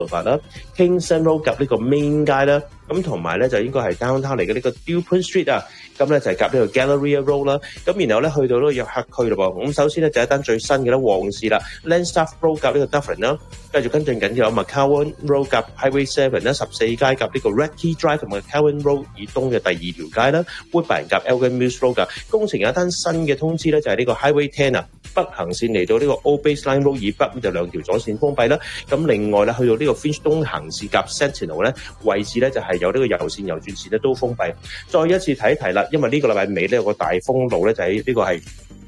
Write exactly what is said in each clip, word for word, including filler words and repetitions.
法啦 ，Kingston Road 夾呢個 Main 街啦，咁同埋咧就應該係 downtown 嚟嘅呢個 Dupont Street 啊，咁咧就係夾呢個 Galleria Road 啦，咁然後咧去到呢個約克區嘞噃，咁首先咧就一單最新嘅咧旺事啦 ，Lanstaff Road 夾呢個 Dufferin 啦，繼續跟進緊嘅有 McCowan Road 夾 Highway Seven 啦，十四街夾呢個 Recce Drive 同埋 McCowan Road 以東嘅第二條街啦 ，Woodbine 夾 Elgin Mills Road 㗎，工程有一單新嘅通知咧就係呢個 Highway Ten 啊，北行線嚟到呢個 Old Baseline Road 以北咁就兩條左線封閉啦，咁另外咧去到呢個 Finch 東行線夾 Sentinel 咧位置咧就係有呢個右線右轉線咧都封閉。再一次提一提啦，因為呢個禮拜尾咧有個大封路咧就喺呢個係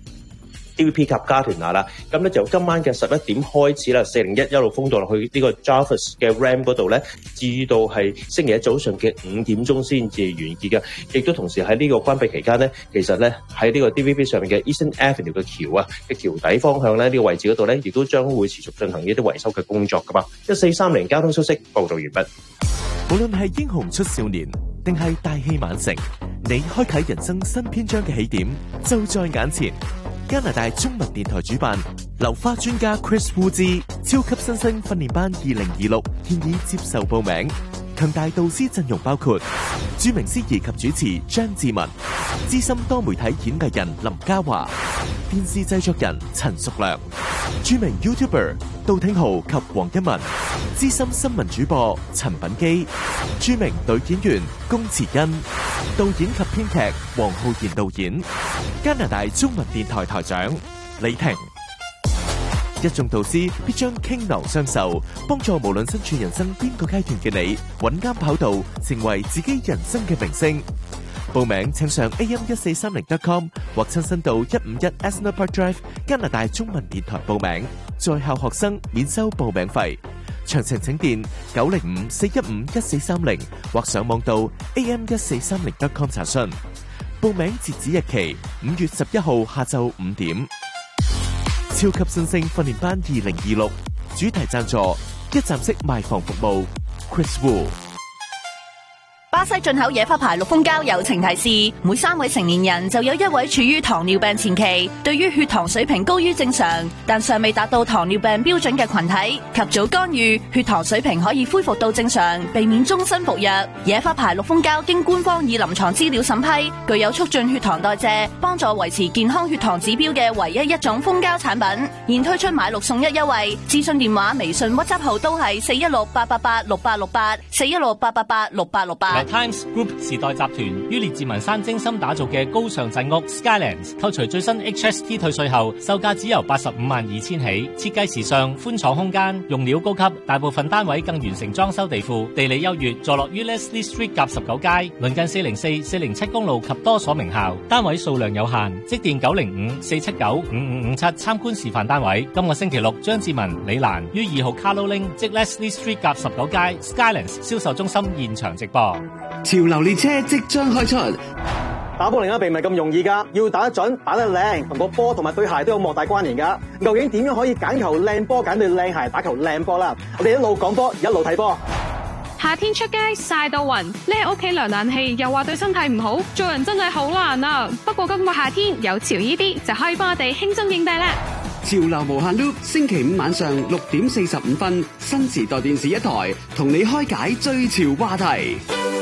D V P 及加團下啦，咁咧就今晚嘅十一點開始啦，四零一一路封到落去呢個 Jarvis 嘅 Ram 嗰度咧，至到係星期一早上嘅五點鐘先至完結嘅，亦都同時喺呢個關閉期間咧，其實咧喺呢個 D V P 上面嘅 Eastern Avenue 嘅橋啊嘅橋底方向咧呢、呢個位置嗰度咧，亦都將會持續進行一啲維修嘅工作噶嘛。一四三零交通消息報導完畢。 無論係英雄出少年，定係大器晚成，你開啟人生新篇章嘅起點就在眼前。加拿大中文電台主辦流花專家 Chris Wu 之超級新星訓練班二零二六建議接受報名。強大導師陣容包括著名司儀及主持張志文、資深多媒體演藝人林嘉華、電視製作人陳淑良、著名 YouTuber 杜挺豪及黃一文、資深新聞主播陳品基、著名女演員龔慈恩、導演及編劇黃浩然導演、加拿大中文電台台長李婷。一眾導師必將傾囊相授，幫助無論身處人生邊個階段嘅你，穩啱跑道，成為自己人生嘅明星。報名請上 a m 一四三零 dot com 或親身到一五一 Asner Park Drive 加拿大中文電台報名，在校學生免收報名費。詳情請電九零五四一五一四三零或上網到 a m 一四三零 dot com 查詢。報名截止日期五月十一號下晝五點。超級新星訓練班二零二六主題贊助一站式賣房服務 Chris Wu。 巴西進口野花牌綠蜂膠友情提示：每三位成年人就有一位處於糖尿病前期，對於血糖水平高於正常但尚未達到糖尿病標準嘅群體，及早干預，血糖水平可以恢復到正常，避免終身服藥。野花牌綠蜂膠經官方以臨床資料審批，具有促進血糖代謝、幫助維持健康血糖指標嘅唯一一種蜂膠產品。現推出買六送一優惠，諮詢電話、微信、WhatsApp 號都係四一六八八八六八六八四一六八八八六八六八。 Times Group 時代集團於列治文山精心打造嘅高尚鎮屋 Skylands， 扣除最新 H S T 退稅後，售價只由八十五萬二千起。設計時尚，寬敞空間，用料高級，大部分單位更完成裝修地庫。地理優越，坐落於 Leslie Street 夾十九街，鄰近四零四、四零七公路及多所名校。單位數量有限，即電九零五四七九五五五七參觀示範單位。今個星期六，張志文、李蘭於二號 Carlo Ling 即 Leslie Street 夾十九街 Skylands 銷售中心現場直播。 潮流列車即將開出， 打波另一並唔係咁容易噶，要打得準、打得靚，同個波同埋對鞋都有莫大關聯噶。究竟點樣可以揀球靚波、揀對靚鞋、打球靚波啦？我哋一路講波，一路睇波。 夏天出街曬到暈，匿喺屋企涼冷氣又話對身體唔好，做人真係好難啊！不過今個夏天有潮依啲就可以幫我哋輕鬆應對啦。 潮流無限 loop， 星期五晚上六點四十五分，新時代電視一台同你開解最潮話題。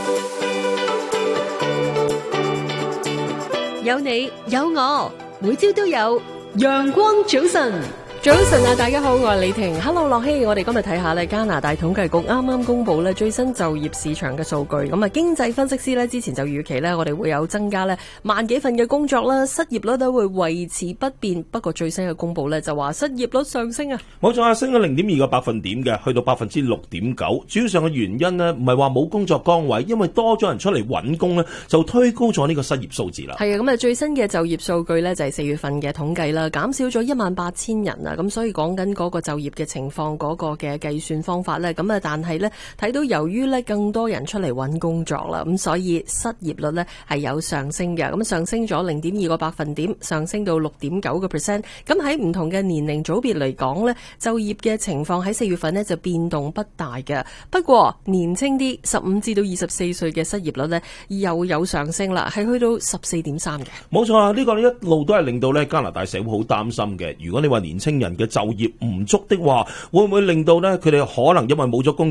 有你有我，每朝都有陽光早晨。早晨啊，大家好，我係李婷。Hello， 樂希，我哋今日睇下咧，加拿大統計局啱啱公布咧最新就業市場嘅數據。咁啊，經濟分析師咧之前就預期咧，我哋會有增加咧萬幾份嘅工作啦，失業率都會維持不變。不過最新嘅公布咧就話失業率上升啊， 冇錯啊，升咗零點二個百分點嘅，去到百分之六點九。主要上嘅原因呢，唔係話冇工作崗位，因為多咗人出嚟揾工咧，就推高咗呢個失業數字啦。 係啊，咁啊最新嘅就業數據咧就係四月份嘅統計啦，減少咗一萬八千人啊。咁所以講緊嗰個就業嘅情況，嗰個嘅計算方法咧，咁啊，但係咧睇到由於咧更多人出嚟揾工作啦，咁所以失業率咧係有上升嘅，咁上升咗零點二個百分點，上升到六點九個 percent。咁喺唔同嘅年齡組別嚟講咧，就業嘅情況喺四月份咧就變動不大嘅。不過年輕啲十五至到二十四歲嘅失業率咧又有上升啦，係去到十四點三嘅。 冇錯啊，呢個一路都係令到咧加拿大社會好擔心嘅。如果你話年輕人嘅就業唔足的話，會唔會令到咧佢哋可能因為冇咗工